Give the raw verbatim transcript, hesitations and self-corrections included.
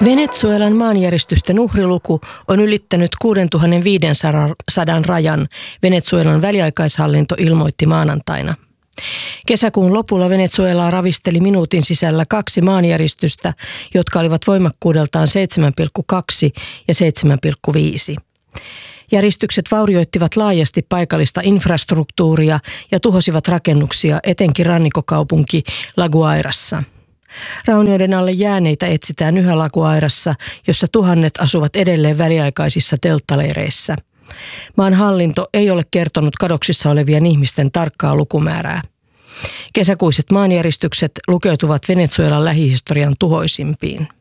Venezuelan maanjäristysten uhriluku on ylittänyt kuusituhattaviisisataa rajan, Venezuelan väliaikaishallinto ilmoitti maanantaina. Kesäkuun lopulla Venezuelaa ravisteli minuutin sisällä kaksi maanjäristystä, jotka olivat voimakkuudeltaan seitsemän pilkku kaksi ja seitsemän pilkku viisi. Järistykset vaurioittivat laajasti paikallista infrastruktuuria ja tuhosivat rakennuksia etenkin rannikkokaupunki La Guairassa. Raunioiden alle jääneitä etsitään yhä La Guairassa, jossa tuhannet asuvat edelleen väliaikaisissa telttaleireissä. Maan hallinto ei ole kertonut kadoksissa olevien ihmisten tarkkaa lukumäärää. Kesäkuiset maanjäristykset lukeutuvat Venezuelan lähihistorian tuhoisimpiin.